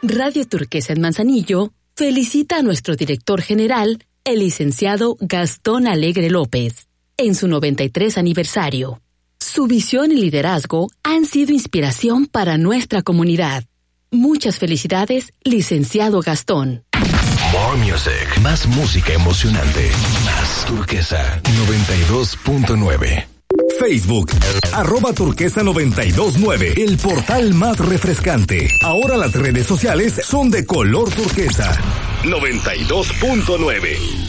Radio Turquesa en Manzanillo felicita a nuestro director general, el licenciado Gastón Alegre López, en su 93 aniversario. Su visión y liderazgo han sido inspiración para nuestra comunidad. Muchas felicidades, licenciado Gastón. More music, más música emocionante, más Turquesa 92.9. Facebook, @turquesa929, el portal más refrescante. Ahora las redes sociales son de color turquesa. 92.9.